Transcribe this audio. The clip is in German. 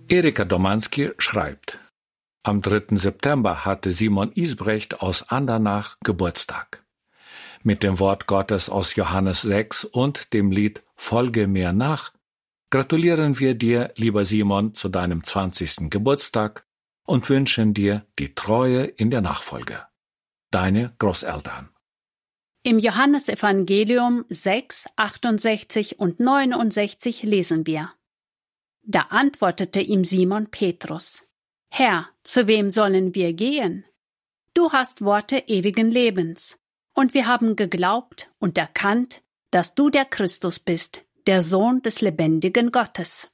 Erika Domanski schreibt: Am 3. September hatte Simon Isbrecht aus Andernach Geburtstag. Mit dem Wort Gottes aus Johannes 6 und dem Lied Folge mir nach gratulieren wir dir, lieber Simon, zu deinem 20. Geburtstag und wünschen dir die Treue in der Nachfolge. Deine Großeltern. Im Johannesevangelium 6, 68 und 69 lesen wir: Da antwortete ihm Simon Petrus: Herr, zu wem sollen wir gehen? Du hast Worte ewigen Lebens, und wir haben geglaubt und erkannt, dass du der Christus bist, der Sohn des lebendigen Gottes.